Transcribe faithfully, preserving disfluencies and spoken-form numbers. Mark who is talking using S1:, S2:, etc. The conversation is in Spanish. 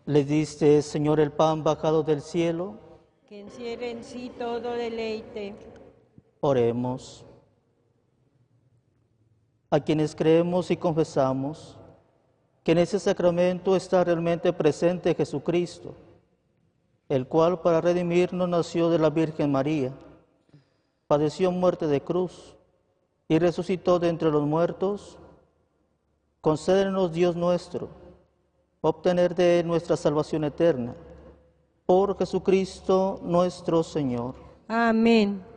S1: Le diste, Señor, el pan bajado del cielo.
S2: que encierre en sí todo deleite.
S1: Oremos. A quienes creemos y confesamos que en ese sacramento está realmente presente Jesucristo, el cual para redimirnos nació de la Virgen María, padeció muerte de cruz y resucitó de entre los muertos, concédenos, Dios nuestro, obtener de Él nuestra salvación eterna. Por Jesucristo nuestro Señor.
S2: Amén.